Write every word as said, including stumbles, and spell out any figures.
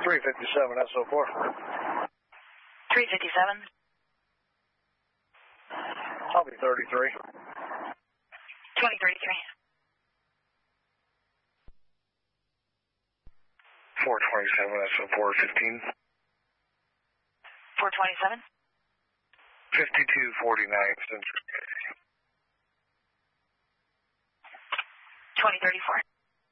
three fifty-seven S O four. three fifty-seven. I'll be thirty-three. twenty thirty-three. four twenty-seven S O four fifteen. four twenty-seven. fifty-two forty-nine Central. twenty thirty-four.